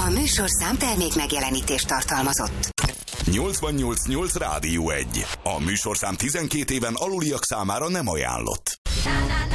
A műsorszám termék megjelenítést tartalmazott. 88.8 Rádió 1. A műsorszám 12 éven aluliak számára nem ajánlott.